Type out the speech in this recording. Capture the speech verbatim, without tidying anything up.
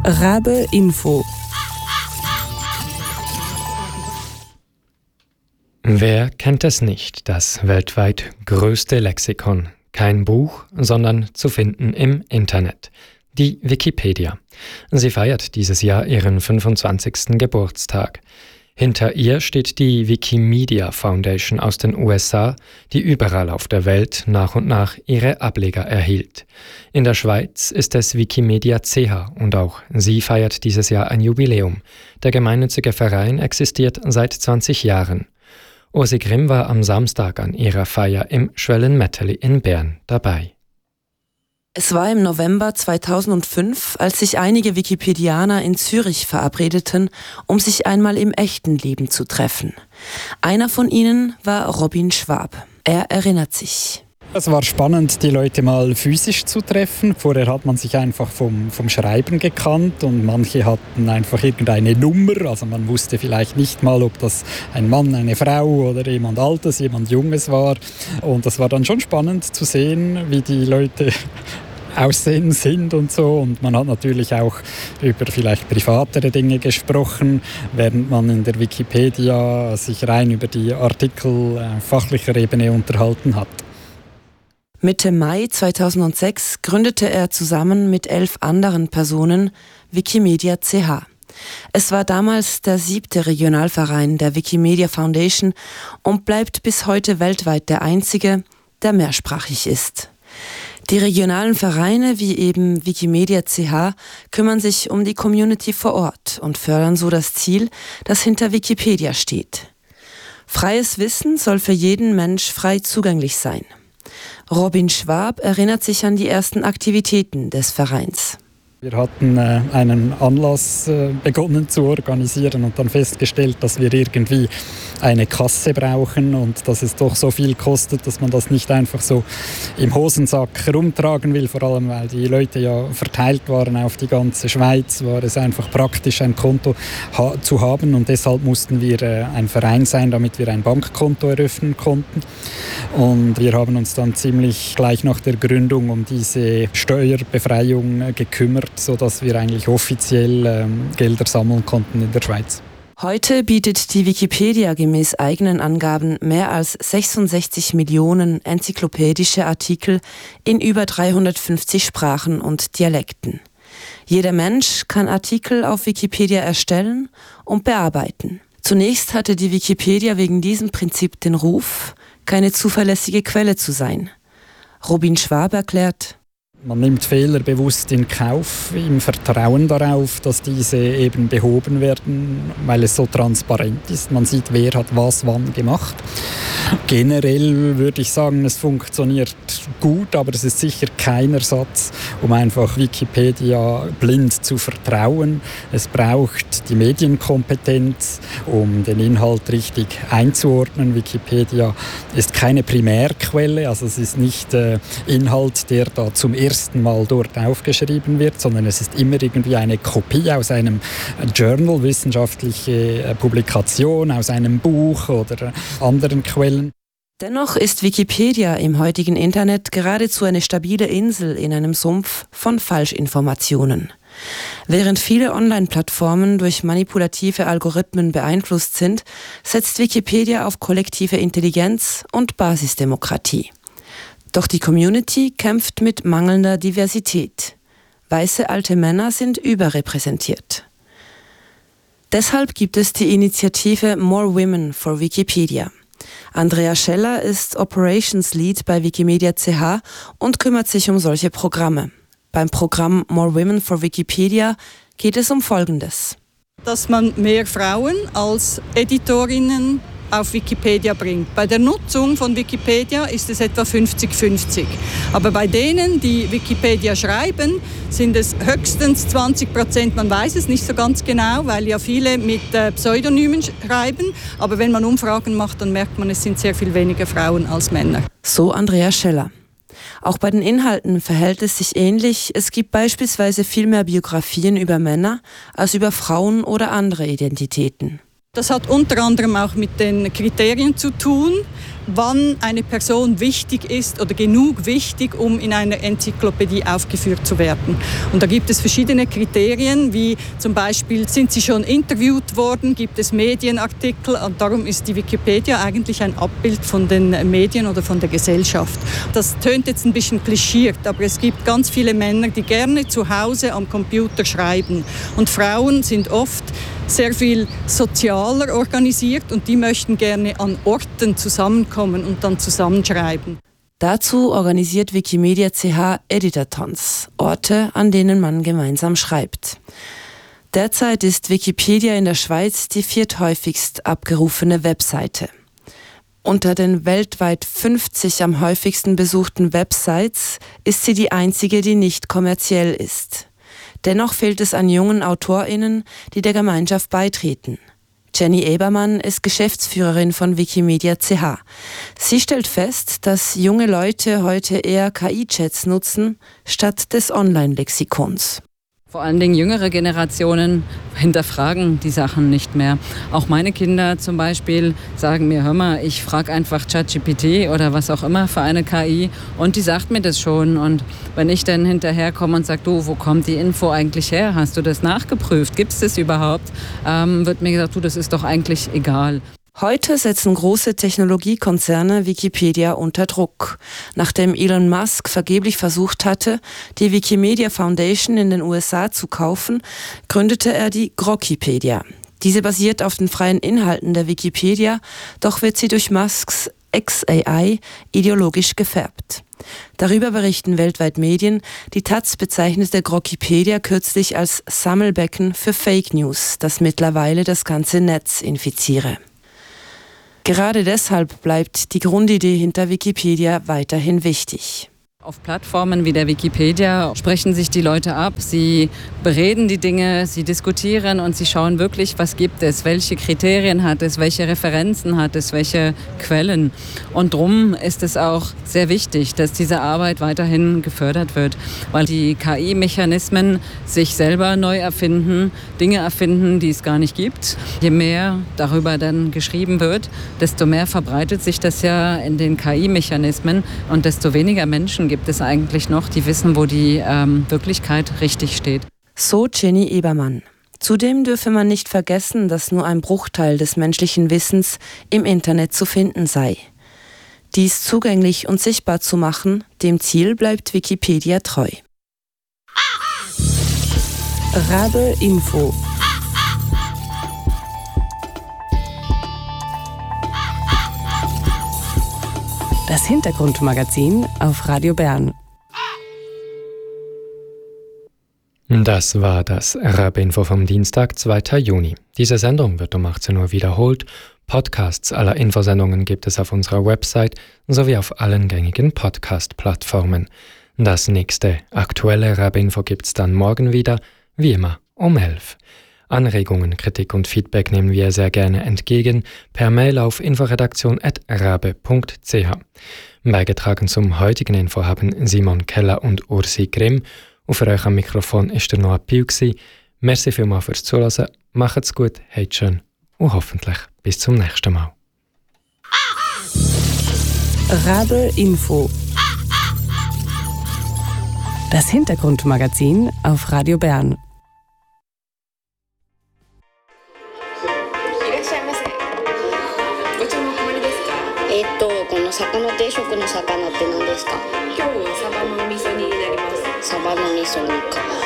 Rabe Info. Wer kennt es nicht, das weltweit größte Lexikon? Kein Buch, sondern zu finden im Internet. Die Wikipedia. Sie feiert dieses Jahr ihren fünfundzwanzigsten Geburtstag. Hinter ihr steht die Wikimedia Foundation aus den U S A, die überall auf der Welt nach und nach ihre Ableger erhielt. In der Schweiz ist es Wikimedia C H und auch sie feiert dieses Jahr ein Jubiläum. Der gemeinnützige Verein existiert seit zwanzig Jahren. Ursi Grimm war am Samstag an ihrer Feier im Schwellenmetteli in Bern dabei. Es war im November zweitausendfünf, als sich einige Wikipedianer in Zürich verabredeten, um sich einmal im echten Leben zu treffen. Einer von ihnen war Robin Schwab. Er erinnert sich. Es war spannend, die Leute mal physisch zu treffen. Vorher hat man sich einfach vom, vom Schreiben gekannt und manche hatten einfach irgendeine Nummer. Also man wusste vielleicht nicht mal, ob das ein Mann, eine Frau oder jemand Altes, jemand Junges war. Und das war dann schon spannend zu sehen, wie die Leute aussehen sind und so. Und man hat natürlich auch über vielleicht privatere Dinge gesprochen, während man in der Wikipedia sich rein über die Artikel äh, fachlicher Ebene unterhalten hat. Mitte Mai zweitausendsechs gründete er zusammen mit elf anderen Personen Wikimedia C H. Es war damals der siebte Regionalverein der Wikimedia Foundation und bleibt bis heute weltweit der einzige, der mehrsprachig ist. Die regionalen Vereine wie eben Wikimedia C H kümmern sich um die Community vor Ort und fördern so das Ziel, das hinter Wikipedia steht. Freies Wissen soll für jeden Mensch frei zugänglich sein. Robin Schwab erinnert sich an die ersten Aktivitäten des Vereins. Wir hatten äh, einen Anlass äh, begonnen zu organisieren und dann festgestellt, dass wir irgendwie eine Kasse brauchen und dass es doch so viel kostet, dass man das nicht einfach so im Hosensack rumtragen will. Vor allem, weil die Leute ja verteilt waren auf die ganze Schweiz, war es einfach praktisch, ein Konto ha- zu haben. Und deshalb mussten wir äh, ein Verein sein, damit wir ein Bankkonto eröffnen konnten. Und wir haben uns dann ziemlich gleich nach der Gründung um diese Steuerbefreiung äh, gekümmert, sodass wir eigentlich offiziell ähm, Gelder sammeln konnten in der Schweiz. Heute bietet die Wikipedia gemäß eigenen Angaben mehr als sechsundsechzig Millionen enzyklopädische Artikel in über dreihundertfünfzig Sprachen und Dialekten. Jeder Mensch kann Artikel auf Wikipedia erstellen und bearbeiten. Zunächst hatte die Wikipedia wegen diesem Prinzip den Ruf, keine zuverlässige Quelle zu sein. Robin Schwab erklärt: Man nimmt Fehler bewusst in Kauf, im Vertrauen darauf, dass diese eben behoben werden, weil es so transparent ist. Man sieht, wer hat was wann gemacht. Generell würde ich sagen, es funktioniert gut, aber es ist sicher kein Ersatz, um einfach Wikipedia blind zu vertrauen. Es braucht die Medienkompetenz, um den Inhalt richtig einzuordnen. Wikipedia ist keine Primärquelle, also es ist nicht äh, Inhalt, der da zum ersten Mal dort aufgeschrieben wird, sondern es ist immer irgendwie eine Kopie aus einem Journal, wissenschaftliche äh, Publikation, aus einem Buch oder äh, anderen Quellen. Dennoch ist Wikipedia im heutigen Internet geradezu eine stabile Insel in einem Sumpf von Falschinformationen. Während viele Online-Plattformen durch manipulative Algorithmen beeinflusst sind, setzt Wikipedia auf kollektive Intelligenz und Basisdemokratie. Doch die Community kämpft mit mangelnder Diversität. Weiße alte Männer sind überrepräsentiert. Deshalb gibt es die Initiative More Women for Wikipedia. Andrea Scheller ist Operations Lead bei Wikimedia C H und kümmert sich um solche Programme. Beim Programm More Women for Wikipedia geht es um Folgendes: Dass man mehr Frauen als Editorinnen auf Wikipedia bringt. Bei der Nutzung von Wikipedia ist es etwa fünfzig fünfzig. Aber bei denen, die Wikipedia schreiben, sind es höchstens zwanzig Prozent. Man weiß es nicht so ganz genau, weil ja viele mit äh, Pseudonymen schreiben. Aber wenn man Umfragen macht, dann merkt man, es sind sehr viel weniger Frauen als Männer. So Andrea Scheller. Auch bei den Inhalten verhält es sich ähnlich. Es gibt beispielsweise viel mehr Biografien über Männer als über Frauen oder andere Identitäten. Das hat unter anderem auch mit den Kriterien zu tun. wann eine Person wichtig ist oder genug wichtig, um in einer Enzyklopädie aufgeführt zu werden. Und da gibt es verschiedene Kriterien, wie zum Beispiel, sind sie schon interviewt worden, gibt es Medienartikel, und darum ist die Wikipedia eigentlich ein Abbild von den Medien oder von der Gesellschaft. Das tönt jetzt ein bisschen klischiert, aber es gibt ganz viele Männer, die gerne zu Hause am Computer schreiben. Und Frauen sind oft sehr viel sozialer organisiert und die möchten gerne an Orten zusammenkommen und dann zusammenschreiben. Dazu organisiert Wikimedia C H Editathons, Orte, an denen man gemeinsam schreibt. Derzeit ist Wikipedia in der Schweiz die vierthäufigst abgerufene Webseite. Unter den weltweit fünfzig am häufigsten besuchten Websites ist sie die einzige, die nicht kommerziell ist. Dennoch fehlt es an jungen AutorInnen, die der Gemeinschaft beitreten. Jenny Ebermann ist Geschäftsführerin von Wikimedia C H. Sie stellt fest, dass junge Leute heute eher K I-Chats nutzen, statt des Online-Lexikons. Vor allen Dingen jüngere Generationen hinterfragen die Sachen nicht mehr. Auch meine Kinder zum Beispiel sagen mir, hör mal, ich frage einfach ChatGPT oder was auch immer für eine K I und die sagt mir das schon. Und wenn ich dann hinterherkomme und sage, du, wo kommt die Info eigentlich her? Hast du das nachgeprüft? Gibt es das überhaupt? Ähm, wird mir gesagt, du, das ist doch eigentlich egal. Heute setzen große Technologiekonzerne Wikipedia unter Druck. Nachdem Elon Musk vergeblich versucht hatte, die Wikimedia Foundation in den U S A zu kaufen, gründete er die Grokkipedia. Diese basiert auf den freien Inhalten der Wikipedia, doch wird sie durch Musks X-A I ideologisch gefärbt. Darüber berichten weltweit Medien. Die Taz bezeichnete Grokkipedia kürzlich als Sammelbecken für Fake News, das mittlerweile das ganze Netz infiziere. Gerade deshalb bleibt die Grundidee hinter Wikipedia weiterhin wichtig. Auf Plattformen wie der Wikipedia sprechen sich die Leute ab, sie bereden die Dinge, sie diskutieren und sie schauen wirklich, was gibt es, welche Kriterien hat es, welche Referenzen hat es, welche Quellen. Und darum ist es auch sehr wichtig, dass diese Arbeit weiterhin gefördert wird, weil die K I-Mechanismen sich selber neu erfinden, Dinge erfinden, die es gar nicht gibt. Je mehr darüber dann geschrieben wird, desto mehr verbreitet sich das ja in den K I-Mechanismen und desto weniger Menschen gibt es eigentlich noch, die wissen, wo die ähm, Wirklichkeit richtig steht. So Jenny Ebermann. Zudem dürfe man nicht vergessen, dass nur ein Bruchteil des menschlichen Wissens im Internet zu finden sei. Dies zugänglich und sichtbar zu machen, dem Ziel bleibt Wikipedia treu. Rabe Info. Das Hintergrundmagazin auf Radio Bern. Das war das Rabe-Info vom Dienstag, zweiten Juni. Diese Sendung wird um achtzehn Uhr wiederholt. Podcasts aller Infosendungen gibt es auf unserer Website sowie auf allen gängigen Podcast-Plattformen. Das nächste aktuelle Rabe-Info gibt es dann morgen wieder, wie immer um elf. Anregungen, Kritik und Feedback nehmen wir sehr gerne entgegen per Mail auf inforedaktion at rabe punkt c h. Beigetragen zum heutigen Info haben Simon Keller und Ursi Grimm. Und für euch am Mikrofon ist der Noah Piu gsi. Merci vielmals fürs Zuhören, macht's gut, habt schön und hoffentlich bis zum nächsten Mal. Rabe Info. Das Hintergrundmagazin auf Radio Bern. えっとこの魚定食の魚って何ですか？今日はサバの味噌煮になります。サバの味噌煮か。